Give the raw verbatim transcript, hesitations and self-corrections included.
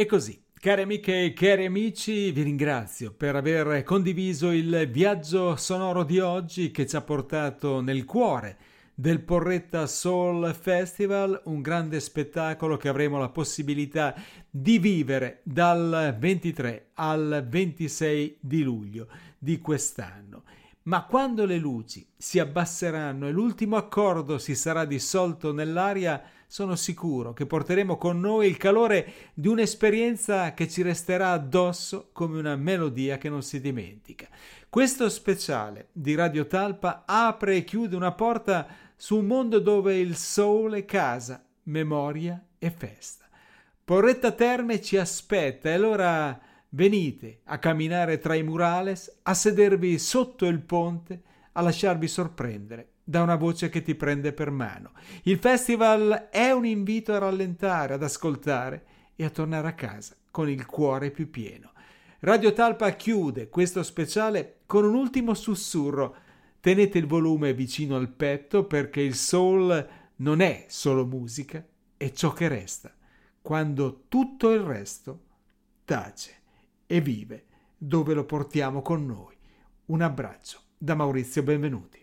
E così, cari amiche e cari amici, vi ringrazio per aver condiviso il viaggio sonoro di oggi che ci ha portato nel cuore del Porretta Soul Festival, un grande spettacolo che avremo la possibilità di vivere dal ventitré al ventisei di luglio di quest'anno. Ma quando le luci si abbasseranno e l'ultimo accordo si sarà dissolto nell'aria, sono sicuro che porteremo con noi il calore di un'esperienza che ci resterà addosso come una melodia che non si dimentica. Questo speciale di Radio Talpa apre e chiude una porta su un mondo dove il soul è casa, memoria e festa. Porretta Terme ci aspetta e allora venite a camminare tra i murales, a sedervi sotto il ponte, a lasciarvi sorprendere da una voce che ti prende per mano. Il festival è un invito a rallentare, ad ascoltare e a tornare a casa con il cuore più pieno. Radio Talpa chiude questo speciale con un ultimo sussurro. Tenete il volume vicino al petto perché il soul non è solo musica, è ciò che resta quando tutto il resto tace e vive dove lo portiamo con noi. Un abbraccio da Maurizio Benvenuti.